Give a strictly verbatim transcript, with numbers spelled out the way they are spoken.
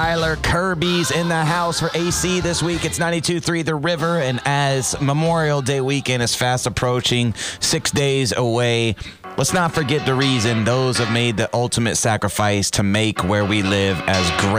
Tyler Kirby's in the house for A C this week. It's ninety-two point three The River, and as Memorial Day weekend is fast approaching, six days away, let's not forget the reason those have made the ultimate sacrifice to make where we live as great